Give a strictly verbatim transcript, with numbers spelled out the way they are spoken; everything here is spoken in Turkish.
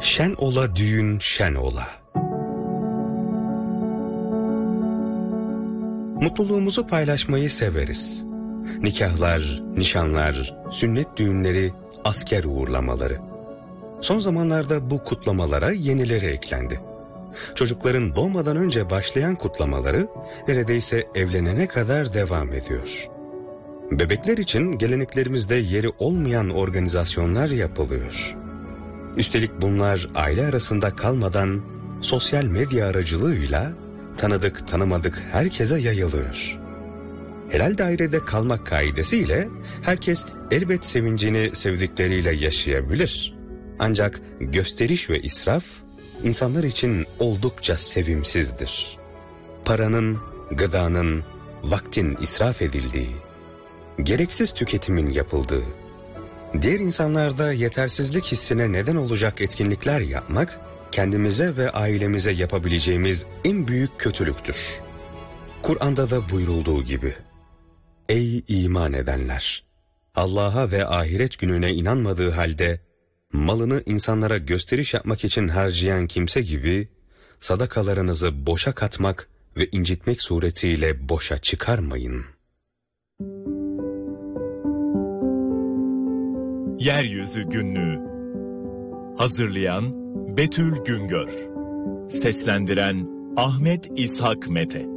Şen ola düğün şen ola. Mutluluğumuzu paylaşmayı severiz. Nikahlar, nişanlar, sünnet düğünleri, asker uğurlamaları. Son zamanlarda bu kutlamalara yenileri eklendi. Çocukların doğmadan önce başlayan kutlamaları neredeyse evlenene kadar devam ediyor. Bebekler için geleneklerimizde yeri olmayan organizasyonlar yapılıyor. Üstelik bunlar aile arasında kalmadan sosyal medya aracılığıyla tanıdık tanımadık herkese yayılıyor. Helal dairede kalmak kaidesiyle herkes elbet sevincini sevdikleriyle yaşayabilir. Ancak gösteriş ve israf insanlar için oldukça sevimsizdir. Paranın, gıdanın, vaktin israf edildiği, gereksiz tüketimin yapıldığı, diğer insanlarda yetersizlik hissine neden olacak etkinlikler yapmak, kendimize ve ailemize yapabileceğimiz en büyük kötülüktür. Kur'an'da da buyurulduğu gibi, ey iman edenler! Allah'a ve ahiret gününe inanmadığı halde, malını insanlara gösteriş yapmak için harcayan kimse gibi, sadakalarınızı boşa katmak ve incitmek suretiyle boşa çıkarmayın. Yeryüzü Günlüğü. Hazırlayan Betül Güngör. Seslendiren Ahmet İshak Mete.